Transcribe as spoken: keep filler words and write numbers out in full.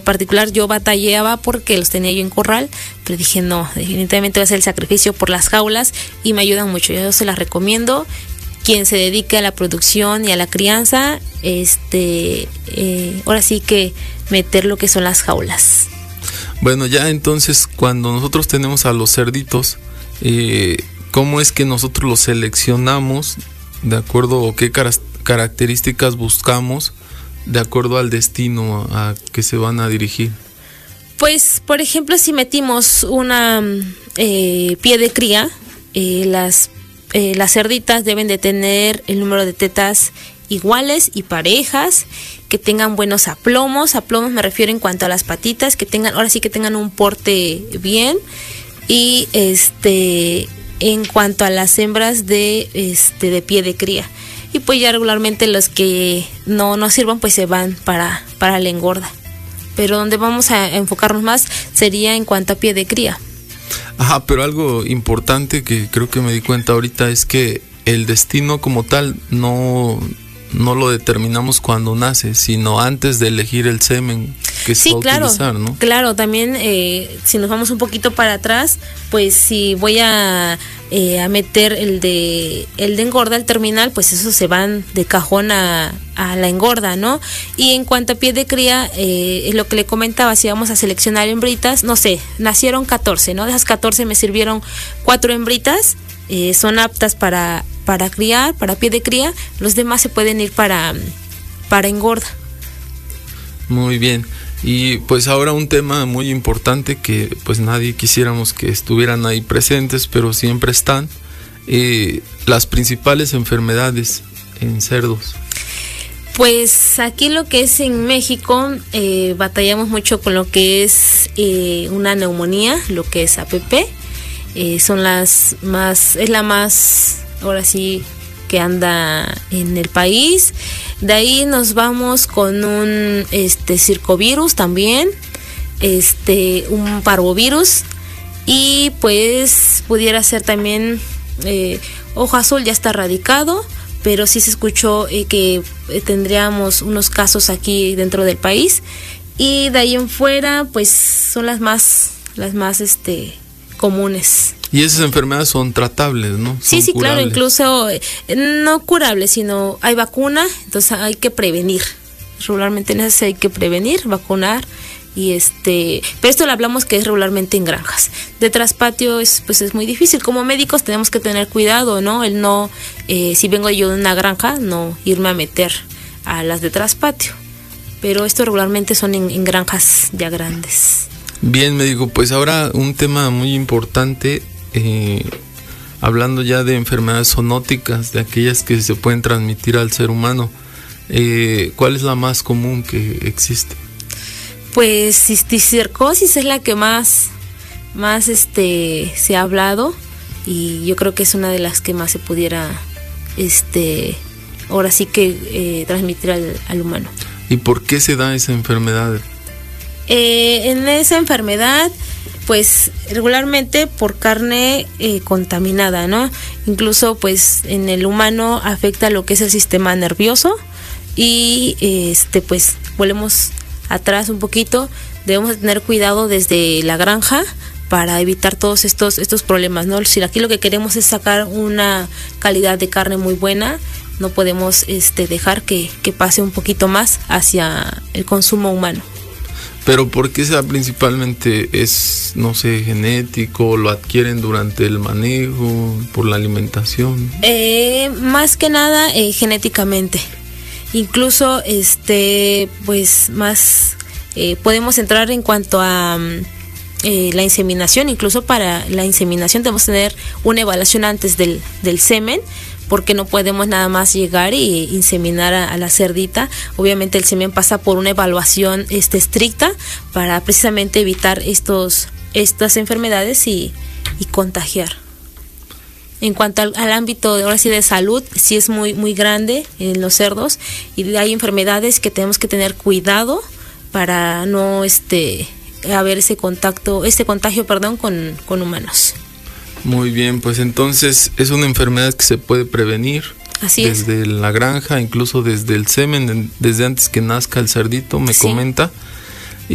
En particular yo batallaba porque los tenía yo en corral, pero dije no, definitivamente voy a hacer el sacrificio por las jaulas y me ayudan mucho, yo se las recomiendo. Quien se dedique a la producción y a la crianza, este, eh, ahora sí que meter lo que son las jaulas. Bueno, ya entonces cuando nosotros tenemos a los cerditos, eh, ¿cómo es que nosotros los seleccionamos de acuerdo a qué car- características buscamos de acuerdo al destino a que se van a dirigir? Pues, por ejemplo, si metimos una eh, pie de cría, eh, las, eh, las cerditas deben de tener el número de tetas iguales y parejas, que tengan buenos aplomos. Aplomos me refiero en cuanto a las patitas, que tengan, ahora sí que tengan un porte bien. Y este en cuanto a las hembras de este de pie de cría. Y pues ya regularmente los que no nos sirvan pues se van para, para la engorda. Pero donde vamos a enfocarnos más sería en cuanto a pie de cría. Ajá, pero algo importante que creo que me di cuenta ahorita es que el destino como tal no, no lo determinamos cuando nace, sino antes de elegir el semen que se sí, va a claro, utilizar, ¿no? Claro, también eh, si nos vamos un poquito para atrás, pues si voy a, eh, a meter el de el de engorda, el terminal, pues esos se van de cajón a, a la engorda, ¿no? Y en cuanto a pie de cría, eh, es lo que le comentaba, si vamos a seleccionar hembritas, no sé, nacieron catorce, ¿no? De esas catorce me sirvieron cuatro hembritas, eh, son aptas para, para criar, para pie de cría, los demás se pueden ir para, para engorda. Muy bien. Y pues ahora un tema muy importante que pues nadie quisiéramos que estuvieran ahí presentes, pero siempre están, eh, las principales enfermedades en cerdos. Pues aquí lo que es en México, eh, batallamos mucho con lo que es eh, una neumonía, lo que es A P P, eh, son las más, es la más, ahora sí, que anda en el país. De ahí nos vamos con un este circovirus también, este un parvovirus, y pues pudiera ser también eh, ojo azul, ya está erradicado, pero sí se escuchó eh, que eh, tendríamos unos casos aquí dentro del país, y de ahí en fuera pues son las más las más este comunes. Y esas enfermedades son tratables, ¿no? Son sí, sí, curables. Claro, incluso eh, no curables, sino hay vacuna, entonces hay que prevenir. Regularmente en esas hay que prevenir, vacunar, y este, pero esto lo hablamos que es regularmente en granjas. De traspatio es pues es muy difícil. Como médicos tenemos que tener cuidado, ¿no? El no, eh, si vengo yo de una granja, no irme a meter a las de traspatio. Pero esto regularmente son en, en granjas ya grandes. Bien, médico, pues ahora un tema muy importante, eh, hablando ya de enfermedades zoonóticas, de aquellas que se pueden transmitir al ser humano, eh, ¿cuál es la más común que existe? Pues cisticercosis es la que más, más este se ha hablado, y yo creo que es una de las que más se pudiera, este, ahora sí que eh, transmitir al, al humano. ¿Y por qué se da esa enfermedad? Eh, en esa enfermedad, pues regularmente por carne eh, contaminada, ¿no? Incluso pues en el humano afecta lo que es el sistema nervioso, y este pues volvemos atrás un poquito, debemos tener cuidado desde la granja para evitar todos estos estos problemas, ¿no? Si aquí lo que queremos es sacar una calidad de carne muy buena, no podemos este dejar que, que pase un poquito más hacia el consumo humano. Pero ¿por qué sea principalmente? ¿Es, no sé, genético? ¿Lo adquieren durante el manejo? ¿Por la alimentación? Eh, más que nada eh, genéticamente. Incluso, este, pues más eh, podemos entrar en cuanto a eh, la inseminación. Incluso para la inseminación debemos tener una evaluación antes del, del semen, porque no podemos nada más llegar y inseminar a, a la cerdita. Obviamente el semen pasa por una evaluación este, estricta para precisamente evitar estos estas enfermedades y, y contagiar. En cuanto al, al ámbito de, ahora sí, de salud, sí es muy muy grande en los cerdos, y hay enfermedades que tenemos que tener cuidado para no este haber ese contacto, este contagio, perdón, con, con humanos. Muy bien, pues entonces es una enfermedad que se puede prevenir. Así desde es. La granja, incluso desde el semen, desde antes que nazca el cerdito, me sí. comenta.